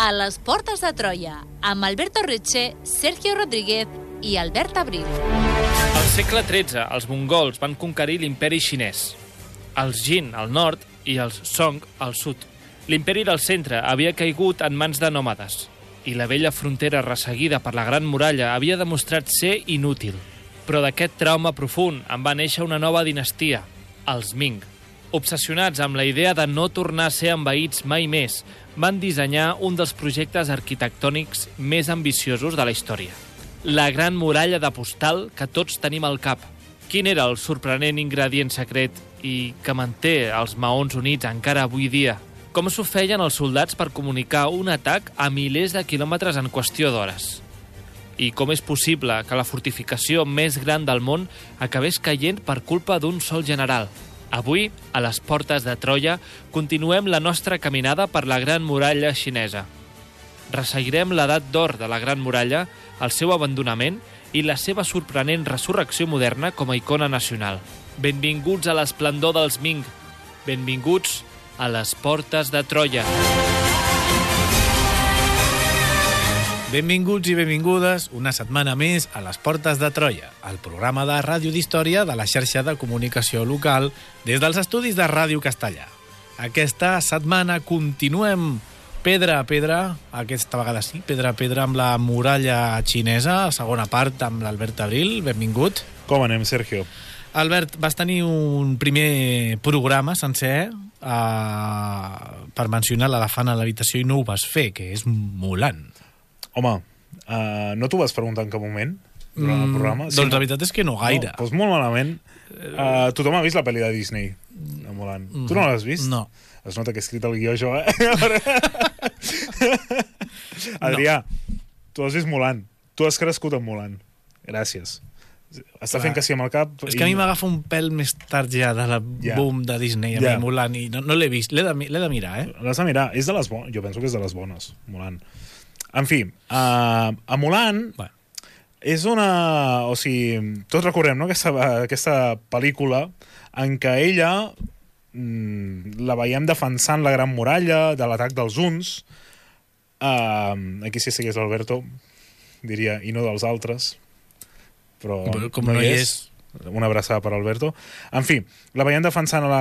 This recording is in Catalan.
A les portes de Troia, amb Alberto Reche, Sergio Rodríguez i Albert Abril. Al segle XIII, els mongols van conquerir l'imperi xinès. Els Jin al nord i els Song al sud. L'imperi del centre havia caigut en mans de nòmades i la vella frontera resseguida per la Gran Muralla havia demostrat ser inútil. Però d'aquest trauma profund en va néixer una nova dinastia, els Ming. Obsessionats amb la idea de no tornar a ser envaïts mai més, van dissenyar un dels projectes arquitectònics més ambiciosos de la història. La Gran Muralla de Postal que tots tenim al cap. Quin era el sorprenent ingredient secret i que manté els maons units encara avui dia? Com s'ho feien els soldats per comunicar un atac a milers de quilòmetres en qüestió d'hores? I com és possible que la fortificació més gran del món acabés caient per culpa d'un sol general? Avui, a les portes de Troia, continuem la nostra caminada per la Gran Muralla xinesa. Resseguirem l'edat d'or de la Gran Muralla, el seu abandonament i la seva sorprenent resurrecció moderna com a icona nacional. Benvinguts a l'esplendor dels Ming. Benvinguts a les portes de Troia. Benvinguts i benvingudes una setmana més a les portes de Troia, el programa de ràdio d'història de la xarxa de comunicació local des dels estudis de Ràdio Castellà. Aquesta setmana continuem pedra a pedra, aquesta vegada sí, pedra a pedra amb la muralla xinesa, segona part amb l'Albert Abril. Benvingut. Com anem, Sergio? Albert, vas tenir un primer programa sencer per mencionar l'elefant a l'habitació i no ho vas fer, que és Mulan. Home, no t'ho vas preguntar en cap moment durant el programa? Doncs la veritat és que no gaire. No, doncs molt malament. Tothom ha vist la pel·li de Disney, de Mulan. Tu no l'has vist? No. Es nota que he escrit el guió, jo, Adrià, tu has vist Mulan. Tu has crescut amb Mulan. Gràcies. Està fent que sí amb el cap. És que a mi m'agafa un pèl més tard ja de la boom de Disney amb Mulan i no l'he vist. L'he de mirar, eh? L'has de mirar. És de les bones. Jo penso que és de les bones, Mulan. En fi, a Mulan és una... O sigui, tots recordem, no?, aquesta pel·lícula en què ella la veiem defensant la Gran Muralla de l'atac dels Huns. Aquí si estigués Alberto diria, i no dels altres. Però com no hi és. Una abraçada per Alberto. En fi, la veiem defensant